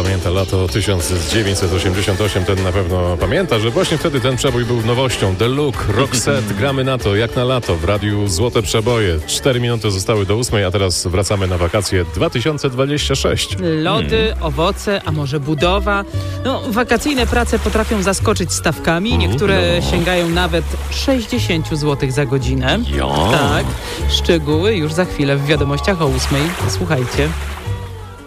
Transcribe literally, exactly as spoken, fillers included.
pamięta lato tysiąc dziewięćset osiemdziesiąt osiem, ten na pewno pamięta, że właśnie wtedy ten przebój był nowością. The Look, Roxette, gramy na to, jak na lato, w radiu Złote Przeboje. Cztery minuty zostały do ósmej, a teraz wracamy na wakacje dwa tysiące dwadzieścia sześć. Lody, hmm. owoce, a może budowa. No, wakacyjne prace potrafią zaskoczyć stawkami. Niektóre no. sięgają nawet sześćdziesiąt złotych za godzinę. Ja. Tak. Szczegóły już za chwilę w wiadomościach o ósmej. Słuchajcie.